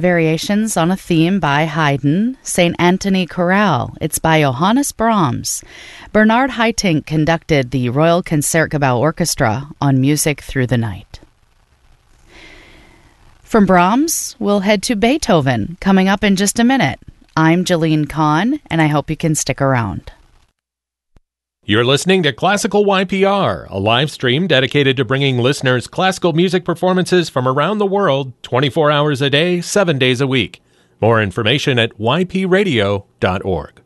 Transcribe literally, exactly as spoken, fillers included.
Variations on a Theme by Haydn, Saint Anthony Chorale. It's by Johannes Brahms. Bernard Haitink conducted the Royal Concertgebouw Orchestra on Music Through the Night. From Brahms, we'll head to Beethoven, coming up in just a minute. I'm Jeline Kahn, and I hope you can stick around. You're listening to Classical Y P R, a live stream dedicated to bringing listeners classical music performances from around the world twenty-four hours a day, seven days a week. More information at y p radio dot org.